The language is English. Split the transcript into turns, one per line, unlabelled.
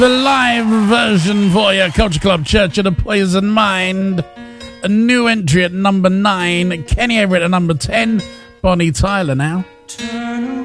the live version for you. Culture Club, Church of the Poison Mind. A new entry at number 9. Kenny Everett at number 10. Bonnie Tyler now.